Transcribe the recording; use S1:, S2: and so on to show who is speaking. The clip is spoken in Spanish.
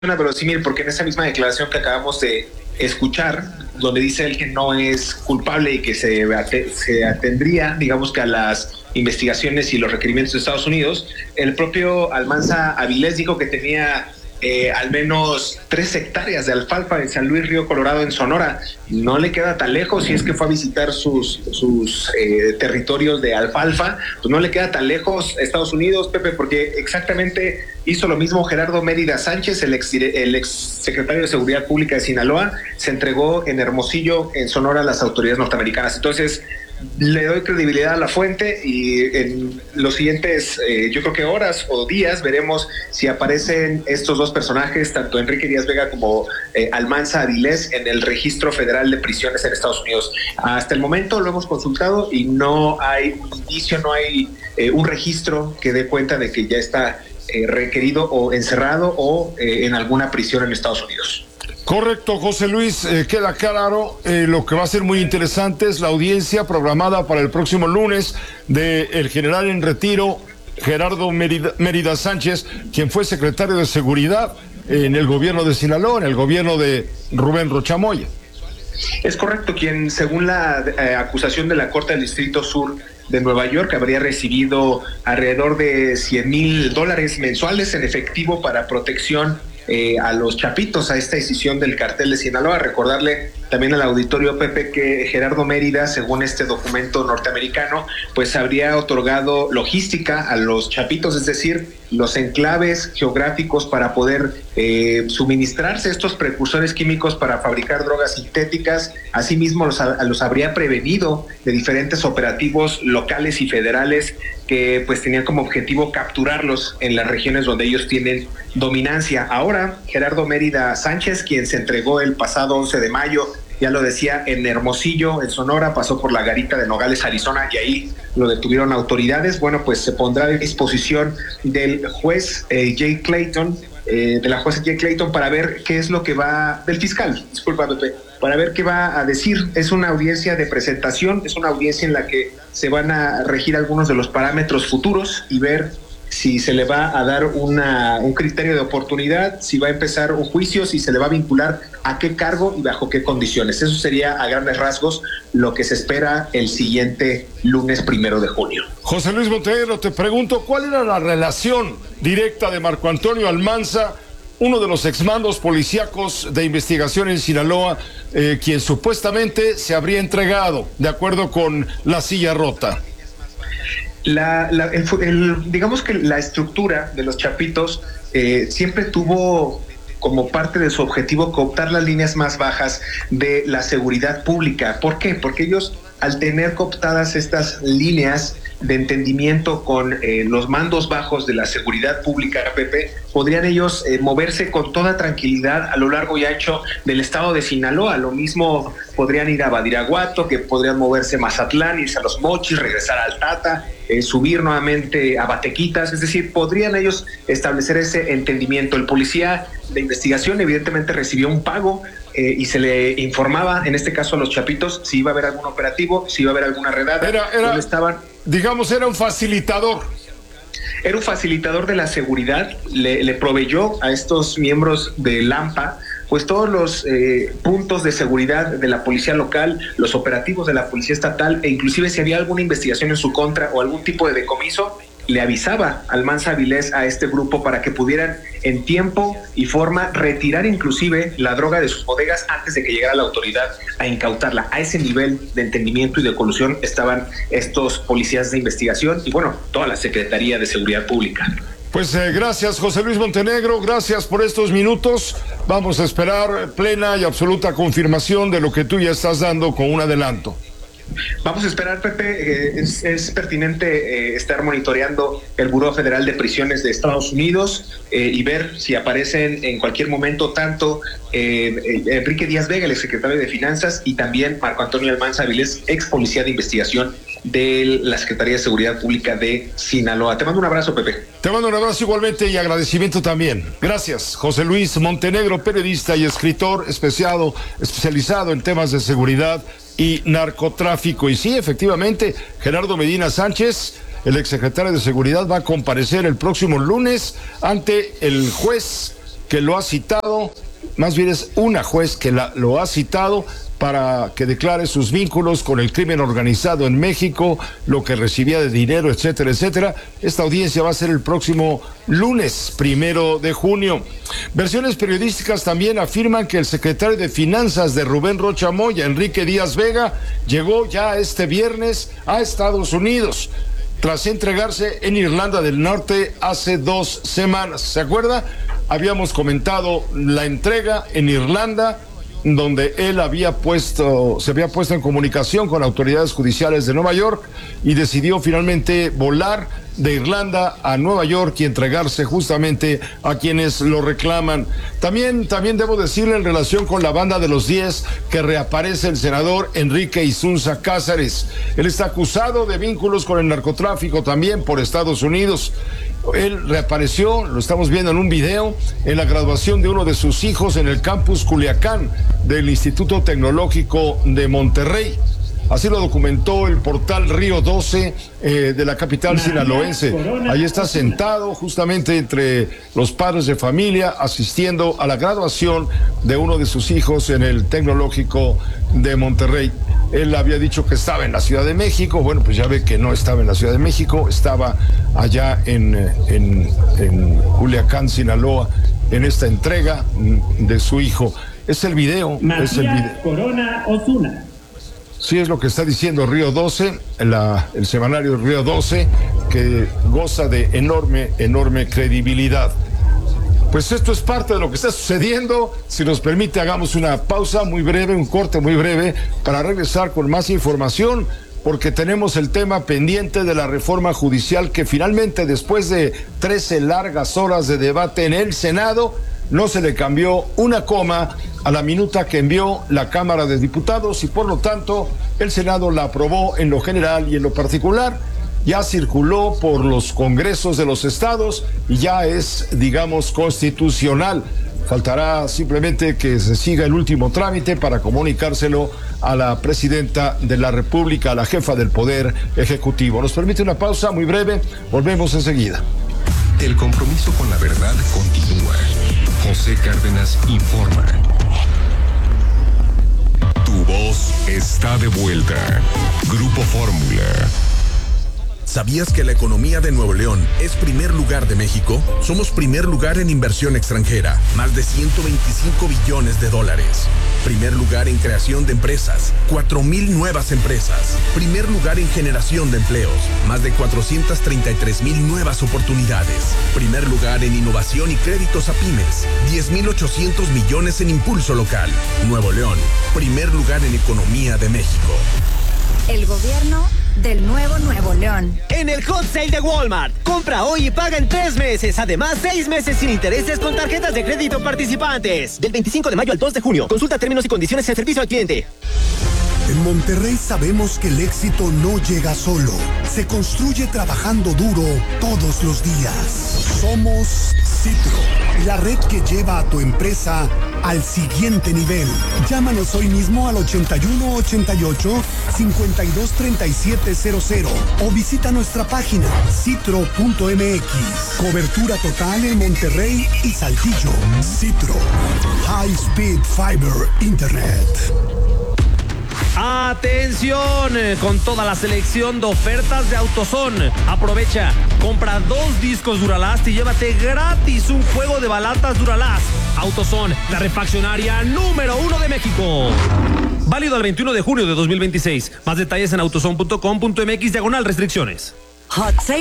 S1: una verosímil porque en esa misma declaración que acabamos de escuchar, donde dice él que no es culpable y que se atendría, digamos que a las investigaciones y los requerimientos de Estados Unidos, el propio Almanza Avilés dijo que tenía al menos 3 hectáreas de alfalfa en San Luis Río Colorado, en Sonora. No le queda tan lejos, si es que fue a visitar sus territorios de alfalfa, pues no le queda tan lejos Estados Unidos, Pepe, porque exactamente hizo lo mismo Gerardo Mérida Sánchez, el ex secretario de Seguridad Pública de Sinaloa, se entregó en Hermosillo, en Sonora, a las autoridades norteamericanas. Entonces, le doy credibilidad a la fuente y en los siguientes, yo creo que horas o días, veremos si aparecen estos dos personajes, tanto Enrique Díaz Vega como Almanza Avilés, en el registro federal de prisiones en Estados Unidos. Hasta el momento lo hemos consultado y no hay un indicio, no hay un registro que dé cuenta de que ya está requerido o encerrado o en alguna prisión en Estados Unidos.
S2: Correcto, José Luis, queda claro. Lo que va a ser muy interesante es la audiencia programada para el próximo lunes del general en retiro Gerardo Mérida Sánchez, quien fue secretario de Seguridad en el gobierno de Sinaloa, en el gobierno de Rubén Rocha Moya.
S1: Es correcto, quien según la acusación de la Corte del Distrito Sur de Nueva York habría recibido alrededor de $100,000 mensuales en efectivo para protección a los chapitos, a esta decisión del cartel de Sinaloa. Recordarle también al auditorio, Pepe, que Gerardo Mérida, según este documento norteamericano, pues habría otorgado logística a los chapitos, es decir, los enclaves geográficos para poder suministrarse estos precursores químicos para fabricar drogas sintéticas. Asimismo, los habría prevenido de diferentes operativos locales y federales que pues tenían como objetivo capturarlos en las regiones donde ellos tienen dominancia. Ahora, Gerardo Mérida Sánchez, quien se entregó el pasado 11 de mayo, ya lo decía, en Hermosillo, en Sonora, pasó por la garita de Nogales, Arizona, y ahí lo detuvieron autoridades. Bueno, pues se pondrá a disposición del juez Jay Clayton, de la jueza Jay Clayton, para ver qué es lo que va, del fiscal, disculpa, Pepe, para ver qué va a decir. Es una audiencia de presentación, es una audiencia en la que se van a regir algunos de los parámetros futuros y ver si se le va a dar un criterio de oportunidad, si va a empezar un juicio, si se le va a vincular a qué cargo y bajo qué condiciones. Eso sería a grandes rasgos lo que se espera el siguiente lunes 1 de junio.
S2: José Luis Montenegro, te pregunto, ¿cuál era la relación directa de Marco Antonio Almanza, uno de los exmandos policíacos de investigación en Sinaloa, quien supuestamente se habría entregado, de acuerdo con La Silla Rota?
S1: Digamos que la estructura de los chapitos siempre tuvo como parte de su objetivo cooptar las líneas más bajas de la seguridad pública. ¿Por qué? Porque ellos, al tener cooptadas estas líneas de entendimiento con los mandos bajos de la seguridad pública, Pepe, podrían ellos moverse con toda tranquilidad a lo largo y ancho del estado de Sinaloa. Lo mismo podrían ir a Badiraguato, que podrían moverse a Mazatlán, irse a Los Mochis, regresar a Altata, subir nuevamente a Batequitas. Es decir, podrían ellos establecer ese entendimiento. El policía de investigación evidentemente recibió un pago y se le informaba, en este caso a los chapitos, si iba a haber algún operativo, si iba a haber alguna redada.
S2: Era un facilitador.
S1: Era un facilitador de la seguridad, le proveyó a estos miembros de LAMPA pues todos los puntos de seguridad de la policía local, los operativos de la policía estatal, e inclusive si había alguna investigación en su contra o algún tipo de decomiso, le avisaba Almanza Avilés a este grupo para que pudieran en tiempo y forma retirar inclusive la droga de sus bodegas antes de que llegara la autoridad a incautarla. A ese nivel de entendimiento y de colusión estaban estos policías de investigación y bueno, toda la Secretaría de Seguridad Pública.
S2: Pues gracias, José Luis Montenegro, gracias por estos minutos. Vamos a esperar plena y absoluta confirmación de lo que tú ya estás dando con un adelanto.
S1: Vamos a esperar, Pepe. Es pertinente estar monitoreando el Buró Federal de Prisiones de Estados Unidos y ver si aparecen en cualquier momento tanto Enrique Díaz Vega, el exsecretario de Finanzas, y también Marco Antonio Almanza Avilés, ex policía de investigación de la Secretaría de Seguridad Pública de Sinaloa. Te mando un abrazo, Pepe.
S2: Te mando un abrazo igualmente y agradecimiento también. Gracias, José Luis Montenegro, periodista y escritor especializado en temas de seguridad y narcotráfico. Y sí, efectivamente, Gerardo Medina Sánchez, el exsecretario de Seguridad, va a comparecer el próximo lunes ante el juez que lo ha citado, más bien es una juez que lo ha citado para que declare sus vínculos con el crimen organizado en México, lo que recibía de dinero, etcétera, etcétera. Esta audiencia va a ser el próximo lunes 1 de junio. Versiones periodísticas también afirman que el secretario de Finanzas de Rubén Rocha Moya, Enrique Díaz Vega, llegó ya este viernes a Estados Unidos, tras entregarse en Irlanda del Norte hace 2 semanas. ¿Se acuerda? Habíamos comentado la entrega en Irlanda, donde él se había puesto en comunicación con autoridades judiciales de Nueva York y decidió finalmente volar de Irlanda a Nueva York y entregarse justamente a quienes lo reclaman. También debo decirle, en relación con la banda de los 10, que reaparece el senador Enrique Insunza Cázares. Él está acusado de vínculos con el narcotráfico también por Estados Unidos. Él reapareció, lo estamos viendo en un video, en la graduación de uno de sus hijos en el campus Culiacán del Instituto Tecnológico de Monterrey. Así lo documentó el portal Río 12 de la capital sinaloense. Ahí está sentado justamente entre los padres de familia, asistiendo a la graduación de uno de sus hijos en el Tecnológico de Monterrey. Él había dicho que estaba en la Ciudad de México. Bueno, pues ya ve que no estaba en la Ciudad de México, estaba allá en Culiacán, Sinaloa, en esta entrega de su hijo. Es el video.
S3: Corona Osuna.
S2: Sí, es lo que está diciendo Río 12, el semanario Río 12, que goza de enorme credibilidad. Pues esto es parte de lo que está sucediendo. Si nos permite, hagamos una pausa muy breve, un corte muy breve, para regresar con más información, porque tenemos el tema pendiente de la reforma judicial que finalmente, después de 13 largas horas de debate en el Senado, no se le cambió una coma a la minuta que envió la Cámara de Diputados y por lo tanto el Senado la aprobó en lo general y en lo particular. Ya circuló por los congresos de los estados y ya es, digamos, constitucional. Faltará simplemente que se siga el último trámite para comunicárselo a la presidenta de la República, a la jefa del Poder Ejecutivo. Nos permite una pausa muy breve, volvemos enseguida.
S4: El compromiso con la verdad continúa. José Cárdenas informa. Tu voz está de vuelta. Grupo Fórmula.
S5: ¿Sabías que la economía de Nuevo León es primer lugar de México? Somos primer lugar en inversión extranjera, más de 125 billones de dólares. Primer lugar en creación de empresas, 4,000 nuevas empresas. Primer lugar en generación de empleos, más de 433,000 nuevas oportunidades. Primer lugar en innovación y créditos a pymes, 10,800 millones en impulso local. Nuevo León, primer lugar en economía de México.
S6: El gobierno del nuevo Nuevo León.
S7: En el Hot Sale de Walmart, compra hoy y paga en 3 meses. Además, 6 meses sin intereses con tarjetas de crédito participantes. Del 25 de mayo al 2 de junio. Consulta términos y condiciones en servicio al cliente.
S8: En Monterrey sabemos que el éxito no llega solo. Se construye trabajando duro todos los días. Somos Citro, la red que lleva a tu empresa al siguiente nivel. Llámanos hoy mismo al 8188-523700 o visita nuestra página citro.mx. Cobertura total en Monterrey y Saltillo. Citro, High Speed Fiber Internet.
S9: Atención, con toda la selección de ofertas de AutoZone. Aprovecha, compra 2 discos Duralast y llévate gratis un juego de balatas Duralast. AutoZone, la refaccionaria número 1 de México. Válido al 21 de junio de 2026. Más detalles en autozone.com.mx/restricciones.
S6: Hot Sale